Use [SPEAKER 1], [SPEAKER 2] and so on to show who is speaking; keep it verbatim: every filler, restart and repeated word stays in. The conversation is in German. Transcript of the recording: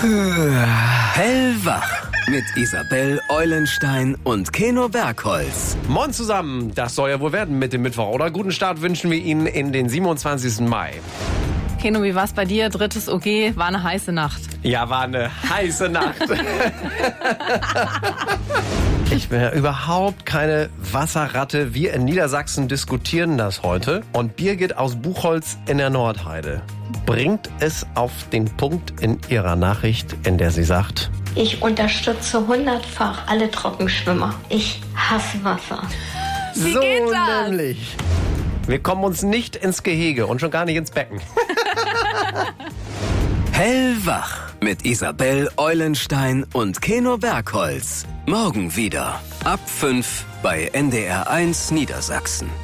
[SPEAKER 1] Hellwach mit Isabel Eulenstein und Keno Bergholz.
[SPEAKER 2] Moin zusammen, das soll ja wohl werden mit dem Mittwoch, oder? Guten Start wünschen wir Ihnen in den siebenundzwanzigsten Mai.
[SPEAKER 3] Keno, wie war's bei dir? Drittes O G, war eine heiße Nacht.
[SPEAKER 2] Ja, war eine heiße Nacht. Ich bin ja überhaupt keine Wasserratte. Wir in Niedersachsen diskutieren das heute. Und Birgit aus Buchholz in der Nordheide bringt es auf den Punkt in ihrer Nachricht, in der sie sagt:
[SPEAKER 4] Ich unterstütze hundertfach alle Trockenschwimmer. Ich hasse Wasser.
[SPEAKER 3] Wie
[SPEAKER 2] so
[SPEAKER 3] geht das?
[SPEAKER 2] nämlich. Wir kommen uns nicht ins Gehege und schon gar nicht ins Becken.
[SPEAKER 1] Hellwach mit Isabel Eulenstein und Keno Bergholz. Morgen wieder ab fünf bei N D R eins Niedersachsen.